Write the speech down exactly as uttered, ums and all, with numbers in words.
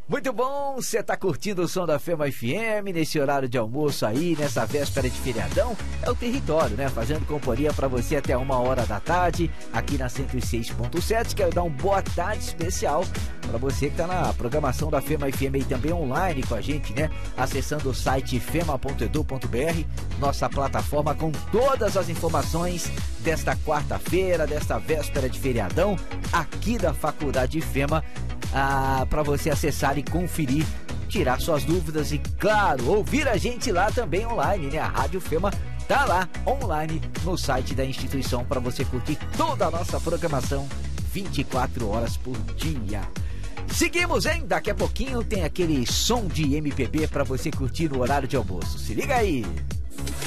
Muito bom, você tá curtindo o som da Fema F M nesse horário de almoço aí, nessa véspera de feriadão. É o Território, né? Fazendo companhia pra você até uma hora da tarde, aqui na cento e seis ponto sete. Quero dar um boa tarde especial pra você que tá na programação da Fema F M e também online com a gente, né? Acessando o site fema ponto edu ponto br, nossa plataforma com todas as informações desta quarta-feira, desta véspera de feriadão, aqui da Faculdade Fema. Ah, para você acessar e conferir, tirar suas dúvidas e, claro, ouvir a gente lá também online, né? A Rádio Fema tá lá online no site da instituição para você curtir toda a nossa programação vinte e quatro horas por dia. Seguimos, hein? Daqui a pouquinho tem aquele som de M P B para você curtir no horário de almoço. Se liga aí!